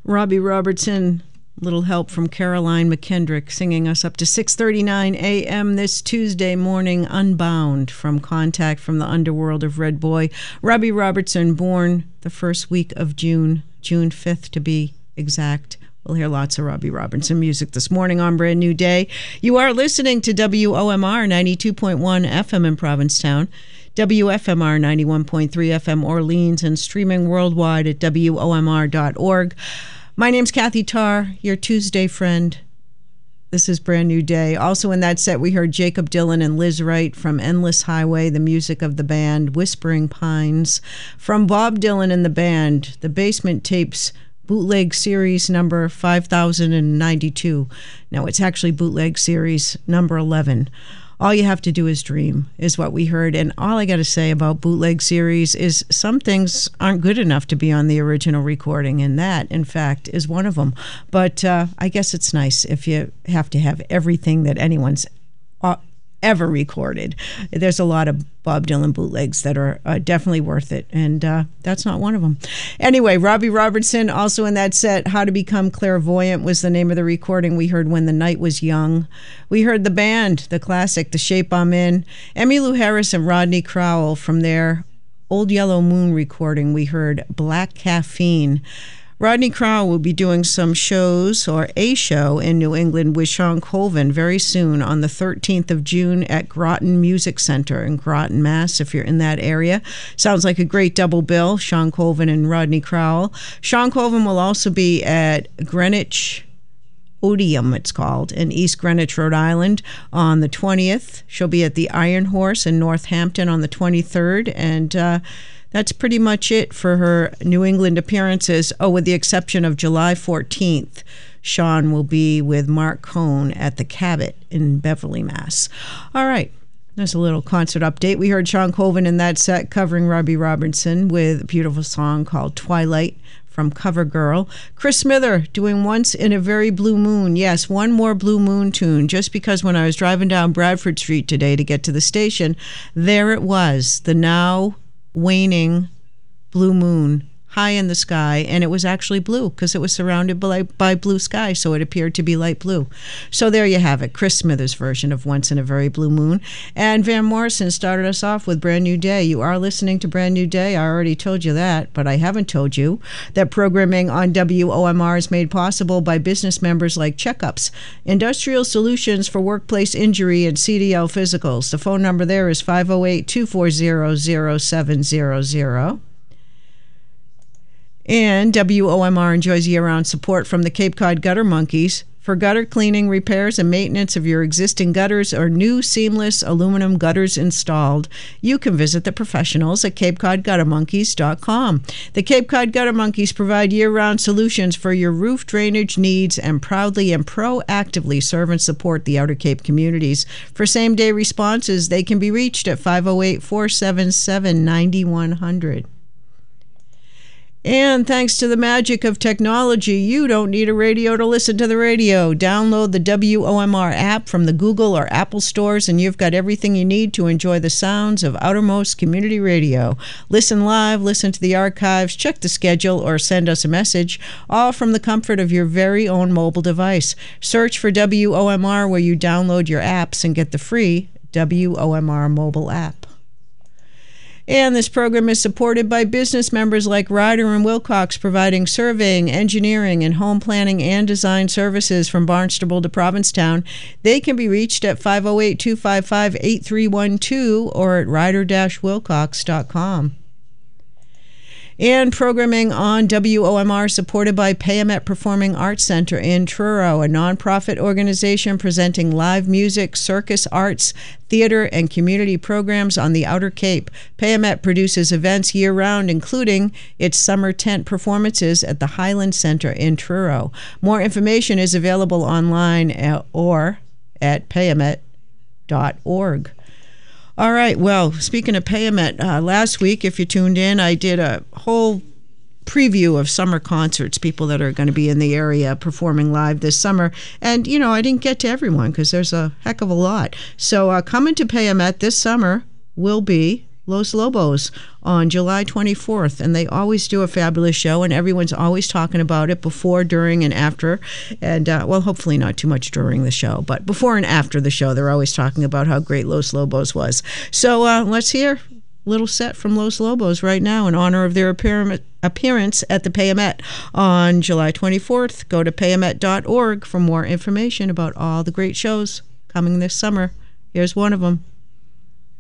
Robbie Robertson, little help from Caroline McKendrick, singing us up to 6:39 a.m. this Tuesday morning, Unbound, from Contact from the Underworld of Red Boy. Robbie Robertson, born the first week of June 5th to be exact. We'll hear lots of Robbie Robertson music this morning on Brand New Day. You are listening to WOMR 92.1 FM in Provincetown, WFMR 91.3 FM Orleans, and streaming worldwide at WOMR.org. My name's Kathy Tarr, your Tuesday friend. This is Brand New Day. Also in that set, we heard Jacob Dylan and Liz Wright from Endless Highway, the music of the band Whispering Pines. From Bob Dylan and the band, the Basement Tapes Bootleg Series number 5092. Now, it's actually Bootleg Series number 11. All you have to do is dream, is what we heard. And all I got to say about Bootleg Series is some things aren't good enough to be on the original recording, and that, in fact, is one of them. But I guess it's nice if you have to have everything that anyone's ever recorded. There's a lot of Bob Dylan bootlegs that are definitely worth it, and that's not one of them. Anyway, Robbie Robertson, also in that set, How to Become Clairvoyant was the name of the recording. We heard When the Night Was Young. We heard the band, the classic, The Shape I'm In. Emmylou Harris and Rodney Crowell from their Old Yellow Moon recording. We heard Black Caffeine. Rodney Crowell will be doing some shows, or a show, in New England with Sean Colvin very soon on the 13th of June at Groton Music Center in Groton, Mass, if you're in that area. Sounds like a great double bill, Sean Colvin and Rodney Crowell. Sean Colvin will also be at Greenwich Odeum, it's called, in East Greenwich, Rhode Island on the 20th. She'll be at the Iron Horse in Northampton on the 23rd, and that's pretty much it for her New England appearances. Oh, with the exception of July 14th, Sean will be with Mark Cohn at the Cabot in Beverly, Mass. All right. There's a little concert update. We heard Sean Colvin in that set covering Robbie Robertson with a beautiful song called Twilight from CoverGirl. Chris Smither doing Once in a Very Blue Moon. Yes, one more Blue Moon tune, just because when I was driving down Bradford Street today to get to the station, there it was, the now waning blue moon high in the sky, and it was actually blue because it was surrounded by blue sky, so it appeared to be light blue. So there you have it, Chris Smither's version of Once in a Very Blue Moon. And Van Morrison started us off with Brand New Day. You are listening to Brand New Day. I already told you that, but I haven't told you that programming on WOMR is made possible by business members like Checkups, Industrial Solutions for Workplace Injury and CDL Physicals. The phone number there is 508-240-0700. And WOMR enjoys year-round support from the Cape Cod Gutter Monkeys for gutter cleaning, repairs, and maintenance of your existing gutters or new seamless aluminum gutters installed. You can visit the professionals at CapeCodGutterMonkeys.com. The Cape Cod Gutter Monkeys provide year-round solutions for your roof drainage needs and proudly and proactively serve and support the Outer Cape communities. For same-day responses, they can be reached at 508-477-9100. And thanks to the magic of technology, you don't need a radio to listen to the radio. Download the WOMR app from the Google or Apple stores, and you've got everything you need to enjoy the sounds of Outermost Community Radio. Listen live, listen to the archives, check the schedule, or send us a message, all from the comfort of your very own mobile device. Search for WOMR where you download your apps and get the free WOMR mobile app. And this program is supported by business members like Ryder and Wilcox, providing surveying, engineering, and home planning and design services from Barnstable to Provincetown. They can be reached at 508-255-8312 or at ryder-wilcox.com. And programming on WOMR supported by Payamet Performing Arts Center in Truro, a nonprofit organization presenting live music, circus, arts, theater, and community programs on the Outer Cape. Payamet produces events year-round, including its summer tent performances at the Highland Center in Truro. More information is available online or at payamet.org. All right, well, speaking of Payamet, last week, if you tuned in, I did a whole preview of summer concerts, people that are going to be in the area performing live this summer. And, you know, I didn't get to everyone because there's a heck of a lot. So coming to Payamet this summer will be Los Lobos on July 24th, and they always do a fabulous show, and everyone's always talking about it before, during, and after. And, well, hopefully not too much during the show, but before and after the show, they're always talking about how great Los Lobos was. So let's hear a little set from Los Lobos right now in honor of their appearance at the Payomet on July 24th. Go to payomet.org for more information about all the great shows coming this summer. Here's one of them.